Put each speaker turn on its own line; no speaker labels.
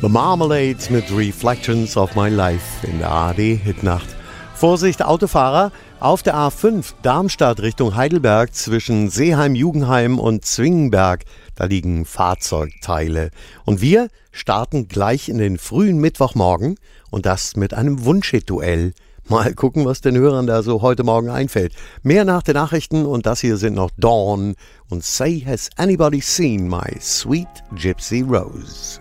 The Marmalade mit Reflections of My Life in der ARD-Hitnacht. Vorsicht, Autofahrer! Auf der A5 Darmstadt Richtung Heidelberg zwischen Seeheim-Jugenheim und Zwingenberg, da liegen Fahrzeugteile. Und wir starten gleich in den frühen Mittwochmorgen und das mit einem Wunschhit-Duell. Mal gucken, was den Hörern da so heute Morgen einfällt. Mehr nach den Nachrichten und das hier sind noch Dawn und Say Has Anybody Seen My Sweet Gypsy Rose?